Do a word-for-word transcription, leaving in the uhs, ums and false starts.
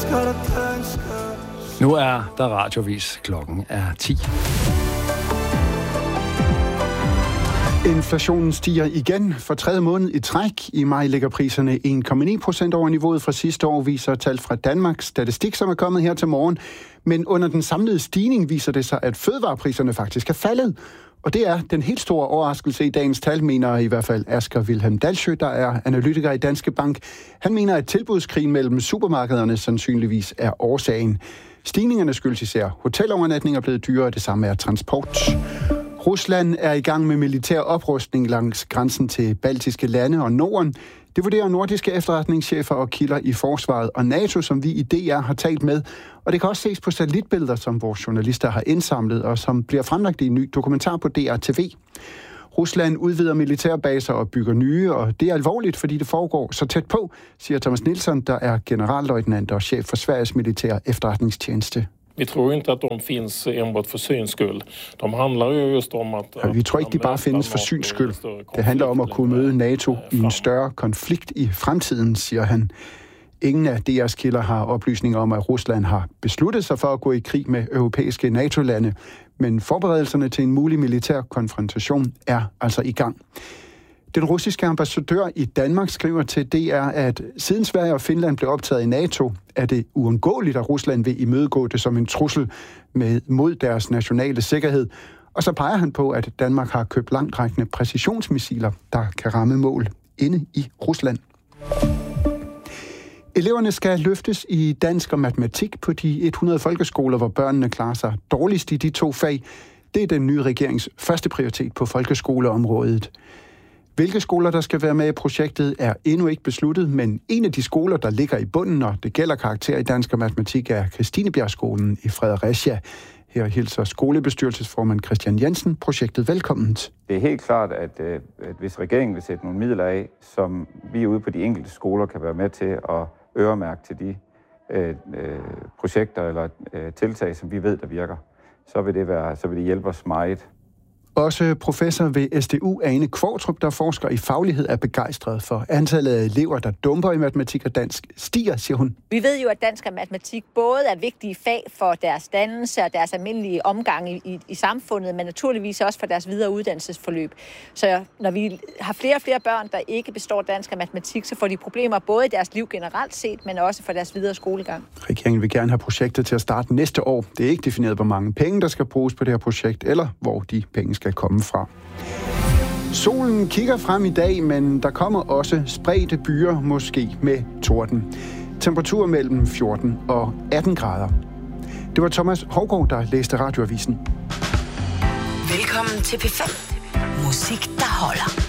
Nu er der radiovis. Klokken er ti. Inflationen stiger igen for tredje måned i træk. I maj ligger priserne en komma ni procent over niveauet fra sidste år, viser tal fra Danmarks Statistik, som er kommet her til morgen. Men under den samlede stigning viser det sig, at fødevarepriserne faktisk er faldet. Og det er den helt store overraskelse i dagens tal, mener i hvert fald Asger Wilhelm Dalsø, der er analytiker i Danske Bank. Han mener, at tilbudskrigen mellem supermarkederne sandsynligvis er årsagen. Stigningerne skyldes især hotelovernatninger blevet dyrere, og det samme er transport. Rusland er i gang med militær oprustning langs grænsen til baltiske lande og Norden. Det vurderer nordiske efterretningschefer og kilder i forsvaret og NATO, som vi i D R har talt med. Og det kan også ses på satellitbilleder, som vores journalister har indsamlet, og som bliver fremlagt i en ny dokumentar på D R T V. Rusland udvider militærbaser og bygger nye, og det er alvorligt, fordi det foregår så tæt på, siger Thomas Nilsson, der er generalløjtnant og chef for Sveriges militære efterretningstjeneste. Vi tror inte att de finns enbart för syns skull. De handlar ju just om att... Ja, vi tror ikke, de bare findes for syns skyld. Det handler om at kunne møde NATO i en større konflikt i fremtiden, siger han. Ingen af D R's kilder har oplysninger om, at Rusland har besluttet sig for at gå i krig med europæiske NATO-lande. Men forberedelserne til en mulig militær konfrontation er altså i gang. Den russiske ambassadør i Danmark skriver til D R, at siden Sverige og Finland blev optaget i NATO, er det uundgåeligt, at Rusland vil imødegå det som en trussel med, mod deres nationale sikkerhed. Og så peger han på, at Danmark har købt langtrækkende præcisionsmissiler, der kan ramme mål inde i Rusland. Eleverne skal løftes i dansk og matematik på de hundrede folkeskoler, hvor børnene klarer sig dårligst i de to fag. Det er den nye regerings første prioritet på folkeskoleområdet. Hvilke skoler, der skal være med i projektet, er endnu ikke besluttet, men en af de skoler, der ligger i bunden, når det gælder karakter i dansk og matematik, er Christinebjergskolen i Fredericia. Her hilser skolebestyrelsesformand Christian Jensen projektet velkomment. Det er helt klart, at, at hvis regeringen vil sætte nogle midler af, som vi ude på de enkelte skoler kan være med til at øremærke til de øh, øh, projekter eller øh, tiltag, som vi ved, der virker, så vil det, være, så vil det hjælpe os meget. Også professor ved S D U, Ane Kvartrup, der forsker i faglighed, er begejstret for antallet af elever, der dumper i matematik og dansk, stiger, siger hun. Vi ved jo, at dansk og matematik både er vigtige fag for deres dannelse og deres almindelige omgang i, i, i samfundet, men naturligvis også for deres videre uddannelsesforløb. Så når vi har flere og flere børn, der ikke består dansk og matematik, så får de problemer både i deres liv generelt set, men også for deres videre skolegang. Regeringen vil gerne have projektet til at starte næste år. Det er ikke defineret, hvor mange penge, der skal bruges på det her projekt, eller hvor de penge skal komme fra. Solen kigger frem i dag, men der kommer også spredte byer, måske med torden. Temperatur mellem fjorten og atten grader. Det var Thomas Hougaard, der læste Radioavisen. Velkommen til P fem. Musik, der holder.